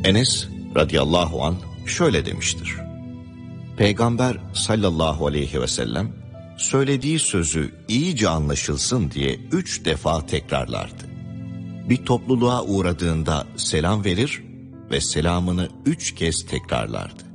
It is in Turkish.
Enes radıyallahu anh şöyle demiştir. Peygamber sallallahu aleyhi ve sellem söylediği sözü iyice anlaşılsın diye 3 defa tekrarlardı. Bir topluluğa uğradığında selam verir ve selamını 3 kez tekrarlardı.